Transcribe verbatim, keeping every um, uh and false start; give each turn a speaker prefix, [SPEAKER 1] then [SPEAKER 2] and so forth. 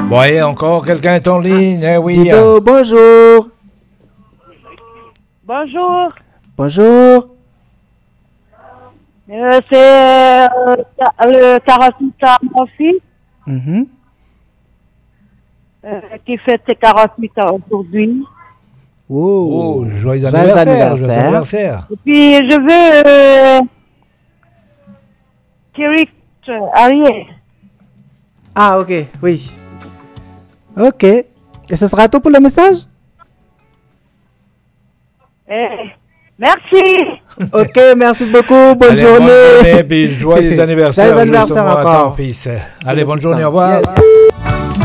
[SPEAKER 1] Oui, encore quelqu'un est en ligne. Eh oui.
[SPEAKER 2] Tito, bonjour.
[SPEAKER 3] Bonjour.
[SPEAKER 2] Bonjour.
[SPEAKER 3] Euh, c'est euh, le quarante-huit ans, mon fils,
[SPEAKER 2] Mhm.
[SPEAKER 3] euh, qui fête ses quarante-huit ans aujourd'hui.
[SPEAKER 2] Oh,
[SPEAKER 1] Oh, joyeux
[SPEAKER 2] Joyeux
[SPEAKER 1] anniversaire. Joyeux
[SPEAKER 2] anniversaire.
[SPEAKER 1] anniversaire.
[SPEAKER 3] Et puis, je veux euh, Thierry euh, Ariel.
[SPEAKER 2] Ah, ok, oui. Ok. Et ce sera tout pour le message?
[SPEAKER 3] Eh, merci.
[SPEAKER 2] Ok, merci beaucoup. Bonne
[SPEAKER 1] Allez,
[SPEAKER 2] journée.
[SPEAKER 1] bonne journée, puis joyeux anniversaire.
[SPEAKER 2] Joyeux anniversaire
[SPEAKER 1] justement à ton
[SPEAKER 2] encore.
[SPEAKER 1] fils. Allez, bonne journée, au revoir.
[SPEAKER 2] Yes.